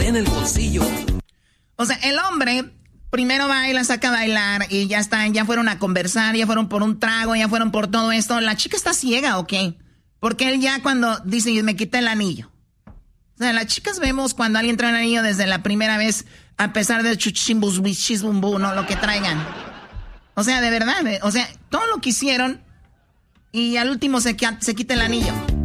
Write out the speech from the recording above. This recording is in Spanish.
en el bolsillo. O sea, el hombre primero va y la saca a bailar y ya están, ya fueron a conversar, ya fueron por un trago, ya fueron por todo esto. ¿La chica está ciega o qué? Porque él ya cuando dice, me quita el anillo. O sea, las chicas vemos cuando alguien trae un anillo desde la primera vez, a pesar de chuchimbus, ¿no? Lo que traigan. O sea, de verdad, o sea, todo lo que hicieron y al último se quita el anillo.